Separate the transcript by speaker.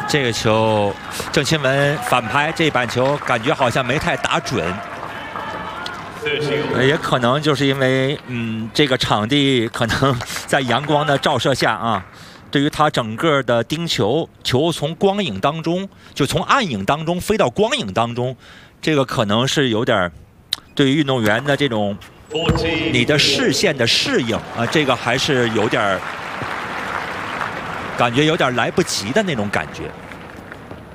Speaker 1: 这个球，郑钦文反拍这板球，感觉好像没太打准。也可能就是因为，这个场地可能在阳光的照射下啊，对于他整个的盯球，球从光影当中，就从暗影当中飞到光影当中，这个可能是有点对于运动员的这种你的视线的适应啊，这个还是有点感觉有点来不及的那种感觉。